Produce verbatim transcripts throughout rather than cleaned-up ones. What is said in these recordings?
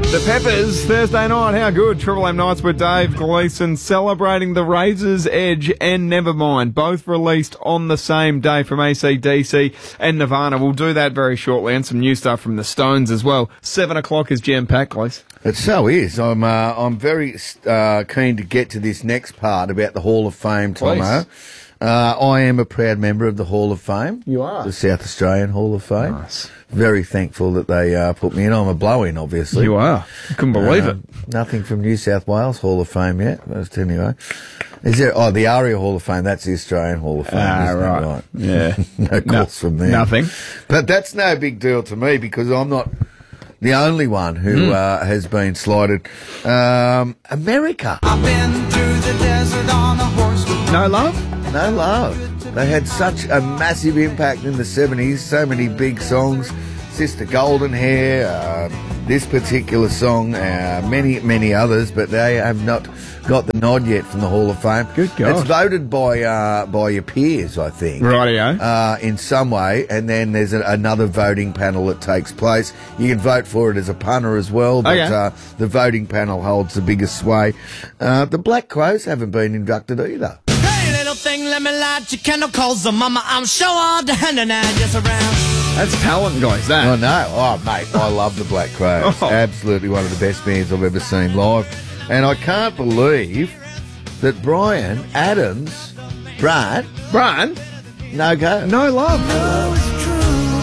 The Peppers, Thursday night, how good? Triple M Nights with Dave Gleeson celebrating The Razor's Edge and Nevermind, both released on the same day from A C D C and Nirvana. We'll do that very shortly, and some new stuff from the Stones as well. Seven o'clock is jam-packed, Glees. It so is. I'm uh, I'm very uh, keen to get to this next part about the Hall of Fame, Tomo. Uh, I am a proud member of the Hall of Fame. You are? The South Australian Hall of Fame. Nice. Very thankful that they uh, put me in. I'm a blow-in, obviously. You are. I couldn't believe uh, it. Nothing from New South Wales Hall of Fame yet. But anyway. Is there? Oh, the ARIA Hall of Fame. That's the Australian Hall of Fame. Ah, isn't right. It? Right. Yeah. No calls from there. Nothing. But that's no big deal to me because I'm not the only one who Mm. uh, has been slighted. Um, America. I've been through the desert on a horse with No love? No love. They had such a massive impact in the seventies, so many big songs. Sister Golden Hair, uh, this particular song, uh, many, many others, but they have not got the nod yet from the Hall of Fame. Good God. It's voted by uh, by your peers, I think. Rightio. Uh, in some way, and then there's a, another voting panel that takes place. You can vote for it as a punter as well, but Okay. uh, the voting panel holds the biggest sway. Uh, the Black Crows haven't been inducted either. Hey, little thing, let me light your candle, calls the mama. I'm sure all the hand and I just around. That's talent, guys, that. Oh, no. Oh, mate, I love the Black Crows. Oh. Absolutely one of the best bands I've ever seen live. And I can't believe that Brian Adams, Brad, Brian, no go. no love. Oh, it's true.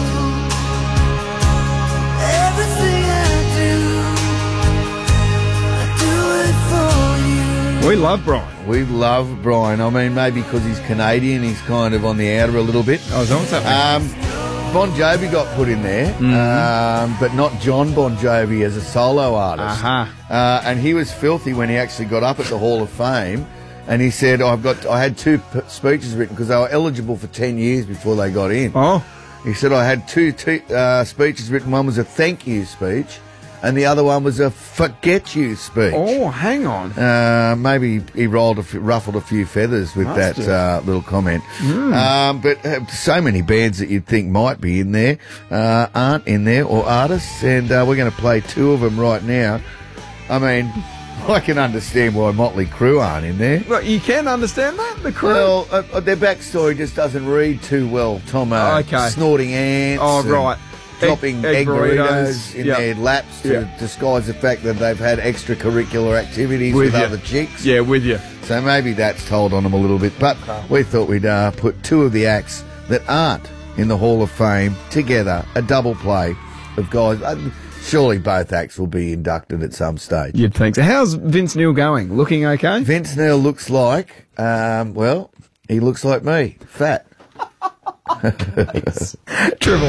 Everything I do, I do it for you. We love Brian. We love Brian. I mean, maybe because he's Canadian, he's kind of on the outer a little bit. Oh, is that what's happening? Um, Bon Jovi got put in there, Mm-hmm. um, but not John Bon Jovi as a solo artist. Uh-huh. Uh, and he was filthy when he actually got up at the Hall of Fame, and he said, "I've got, I had two p- speeches written because they were eligible for ten years before they got in." Oh, He said, "I had two t- uh, speeches written. One was a thank you speech, and the other one was a forget you speech." oh, hang on. Uh, maybe he rolled a f- ruffled a few feathers with Must that have. uh, little comment. Mm. Um, but uh, so many bands that you'd think might be in there uh, aren't in there, or artists, and uh, we're going to play two of them right now. I mean, I can understand why Motley Crue aren't in there. Well, you can understand that? The crew? Well, uh, uh, their backstory just doesn't read too well, Tomo. Oh, okay. Snorting ants. Oh, and right. Dropping Egg- egg, egg burritos, burritos. in Yep. their laps to Yep. disguise the fact that they've had extracurricular activities with, ya. other chicks. Yeah, with you. So maybe that's told on them a little bit. But we thought we'd uh, put two of the acts that aren't in the Hall of Fame together, a double play of guys. Uh, surely both acts will be inducted at some stage. You'd think so. How's Vince Neil going? Looking okay? Vince Neil looks like, um, well, he looks like me, fat. Triple